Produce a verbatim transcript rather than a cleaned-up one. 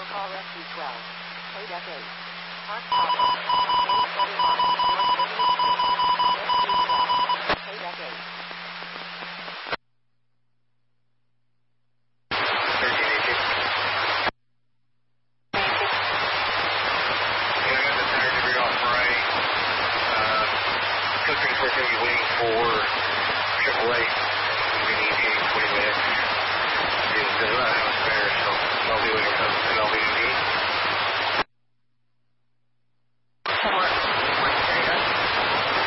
Call Rescue twelve. Code F eight. Park Bravo. Code seven Mark. North Avenue Street. Rescue twelve. Code F eight. Waiting for triple A.